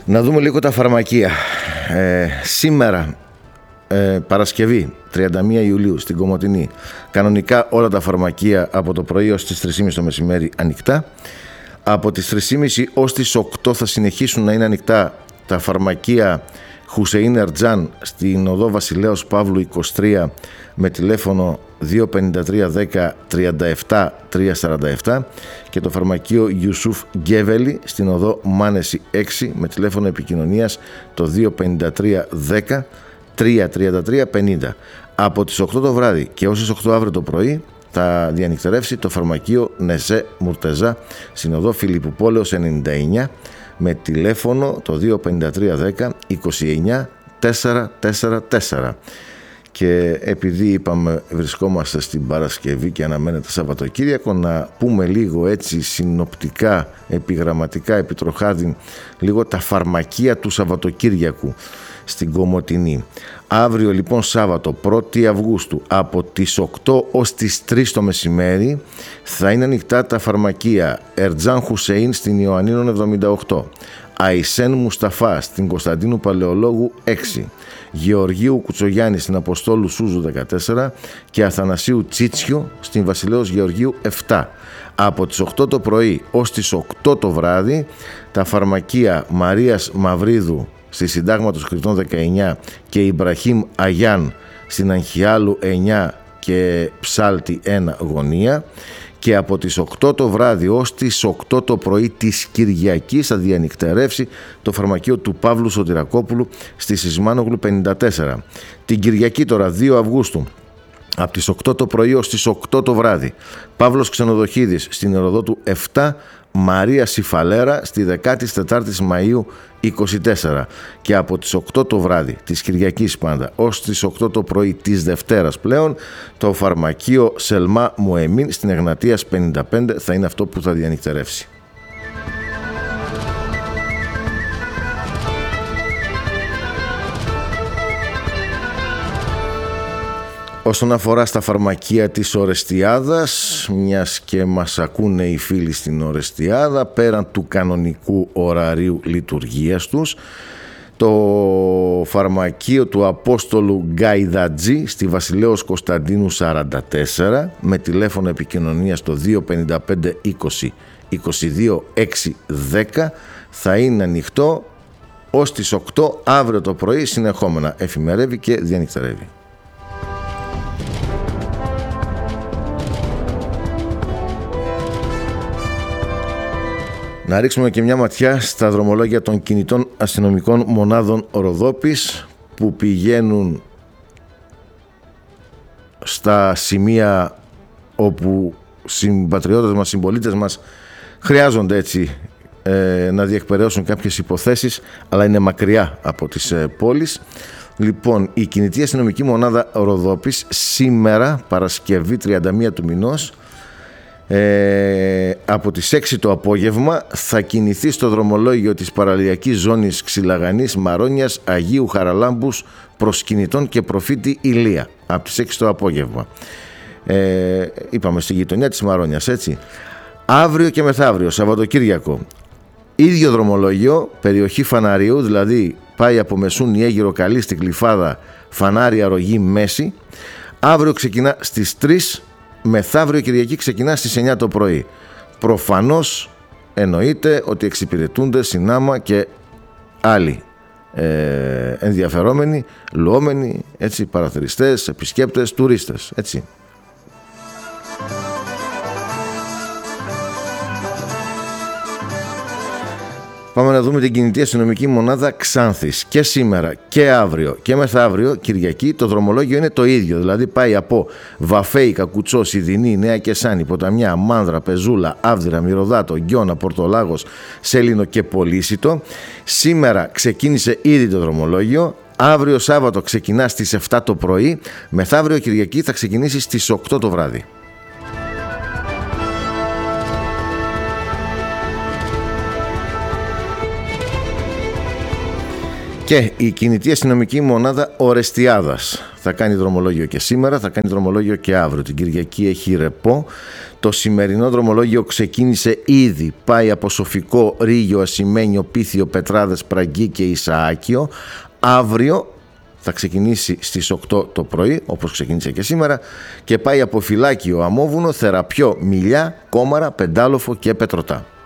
Να δούμε λίγο τα φαρμακεία. Σήμερα, Παρασκευή, 31 Ιουλίου, στην Κομοτηνή, κανονικά όλα τα φαρμακεία από το πρωί ως τις 3.30 το μεσημέρι ανοιχτά. Από τις 3.30 ως τις 8 θα συνεχίσουν να είναι ανοιχτά τα φαρμακεία Χουσεΐν Ερτζάν στην οδό Βασιλέως Παύλου 23 με τηλέφωνο 253 10 37 347 και το φαρμακείο Ιουσούφ Γκέβελη στην οδό Μάνεση 6 με τηλέφωνο επικοινωνίας το 253 10 333 50. Από τις 8 το βράδυ και ως τις 8 αύριο το πρωί θα διανυκτερεύσει το φαρμακείο Νεζέ Μουρτεζά στην οδό Φιλιπποπόλεως 99 με τηλέφωνο το 253 10 29 444. Και επειδή είπαμε βρισκόμαστε στην Παρασκευή και αναμένεται Σαββατοκύριακο, να πούμε λίγο έτσι συνοπτικά, επιγραμματικά, επιτροχάδιν, λίγο τα φαρμακεία του Σαββατοκύριακου στην Κομοτηνή. Αύριο λοιπόν Σάββατο 1η Αυγούστου από τις 8 ως τις 3 το μεσημέρι θα είναι ανοιχτά τα φαρμακεία Ερτζάν Χουσεΐν στην Ιωαννίνων 78, Αϊσέν Μουσταφά στην Κωνσταντίνου Παλαιολόγου 6, Γεωργίου Κουτσογιάννη στην Αποστόλου Σούζου 14 και Αθανασίου Τσίτσιο στην Βασιλέως Γεωργίου 7. Από τις 8 το πρωί ως τις 8 το βράδυ τα φαρμακεία Μαρίας Μαυρίδου στη Συντάγματος Κρητών 19 και Ιμπραχήμ Αγιάν στην Αγχιάλου 9 και Ψάλτη 1 Γωνία, και από τις 8 το βράδυ ως τις 8 το πρωί της Κυριακής θα διανυκτερεύσει το φαρμακείο του Παύλου Σωτηρακόπουλου στη Σισμάνογλου 54. Την Κυριακή τώρα 2 Αυγούστου από τις 8 το πρωί ως τις 8 το βράδυ Παύλος Ξενοδοχίδης στην Ηροδότου 7, Μαρία Σιφαλέρα στη 14η Μαΐου 24, και από τις 8 το βράδυ της Κυριακής πάντα ως τις 8 το πρωί της Δευτέρας πλέον το φαρμακείο Σελμά Μουεμίν στην Εγνατίας 55 θα είναι αυτό που θα διανυκτερεύσει. Όσον αφορά στα φαρμακεία της Ορεστιάδας, μιας και μας ακούνε οι φίλοι στην Ορεστιάδα, πέραν του κανονικού ωραρίου λειτουργίας τους, το φαρμακείο του Απόστολου Γκαϊδατζή στη Βασιλέως Κωνσταντίνου 44 με τηλέφωνο επικοινωνίας το 255 20 22 610 θα είναι ανοιχτό ως τις 8 αύριο το πρωί συνεχόμενα, εφημερεύει και διανυκτερεύει. Να ρίξουμε και μια ματιά στα δρομολόγια των κινητών αστυνομικών μονάδων Ροδόπης που πηγαίνουν στα σημεία όπου συμπατριώτες μας, συμπολίτες μας χρειάζονται έτσι να διεκπεραιώσουν κάποιες υποθέσεις, αλλά είναι μακριά από τις πόλεις. Λοιπόν, η κινητή αστυνομική μονάδα Ροδόπης σήμερα, Παρασκευή 31 του μηνός, από τις 6 το απόγευμα θα κινηθεί στο δρομολόγιο της παραλιακής ζώνης Ξυλαγανής, Μαρόνιας, Αγίου Χαραλάμπους, Προσκυνητών και Προφήτη Ηλία από τις 6 το απόγευμα. Είπαμε στη γειτονιά της Μαρόνιας, έτσι. Αύριο και μεθαύριο Σαββατοκύριακο ίδιο δρομολόγιο, περιοχή Φαναρίου, δηλαδή πάει από Μεσούνι, Αίγυρο, Καλή, στην Κλειφάδα, Φανάρι, Αρρωγή, Μέση. Αύριο ξεκινά στις 3, μεθαύριο Κυριακή ξεκινά στις 9 το πρωί. Προφανώς εννοείται ότι εξυπηρετούνται συνάμα και άλλοι ενδιαφερόμενοι, λουόμενοι, έτσι, παραθεριστές, επισκέπτες, τουρίστες, έτσι. Πάμε να δούμε την κινητή αστυνομική μονάδα Ξάνθης. Και σήμερα και αύριο και μεθαύριο Κυριακή το δρομολόγιο είναι το ίδιο. Δηλαδή πάει από Βαφέη, Κακουτσό, Σιδηνή, Νέα Κεσάνη, Ποταμιά, Μάνδρα, Πεζούλα, Άβδυρα, Μυρωδάτο, Γκιώνα, Πορτολάγος, Σέλινο και Πολύσιτο. Σήμερα ξεκίνησε ήδη το δρομολόγιο. Αύριο Σάββατο ξεκινά στις 7 το πρωί. Μεθαύριο Κυριακή θα ξεκινήσει στις 8 το βράδυ. Και η κινητή αστυνομική μονάδα Ορεστιάδας θα κάνει δρομολόγιο και σήμερα, θα κάνει δρομολόγιο και αύριο. Την Κυριακή έχει ρεπό. Το σημερινό δρομολόγιο ξεκίνησε ήδη. Πάει από Σοφικό, Ρήγιο, Ασημένιο, Πίθιο, Πετράδες, Πραγκή και Ισαάκιο. Αύριο θα ξεκινήσει στις 8 το πρωί, όπως ξεκίνησε και σήμερα, και πάει από Φυλάκιο, Αμόβουνο, Θεραπιό, Μιλιά, Κόμαρα, Πεντάλοφο και Πετρωτά.